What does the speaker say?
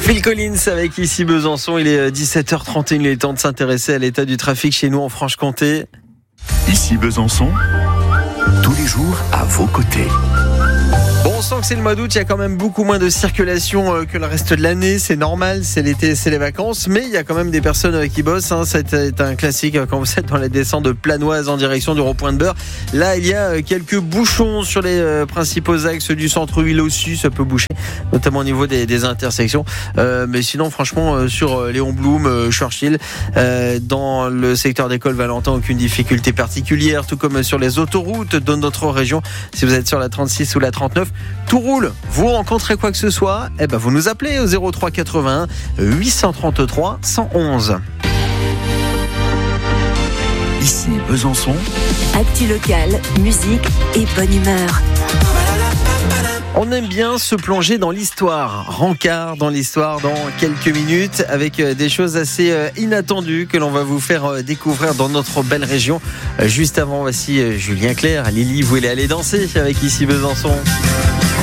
Phil Collins avec ici Besançon, il est 17h31, il est temps de s'intéresser à l'état du trafic chez nous en Franche-Comté. Ici Besançon, tous les jours à vos côtés. Bon, on sent que c'est le mois d'août, il y a quand même beaucoup moins de circulation que le reste de l'année, c'est normal, c'est l'été, c'est les vacances, mais il y a quand même des personnes qui bossent, c'est un classique quand vous êtes dans la descente de Planoise en direction du rond-point de Beurre. Là, il y a quelques bouchons sur les principaux axes du centre-ville aussi, ça peut boucher, notamment au niveau des intersections, mais sinon franchement sur Léon Blum, Churchill, dans le secteur d'école Valentin, aucune difficulté particulière, tout comme sur les autoroutes de notre région. Si vous êtes sur la 36 ou la 39, tout roule. Vous rencontrez quoi que ce soit, vous nous appelez au 03 81 833 111. Ici Besançon, actu locale, musique et bonne humeur. On aime bien se plonger dans l'histoire. Rencard dans l'histoire dans quelques minutes avec des choses assez inattendues que l'on va vous faire découvrir dans notre belle région. Juste avant, voici Julien Clerc. Lily, vous voulez aller danser avec ici Besançon.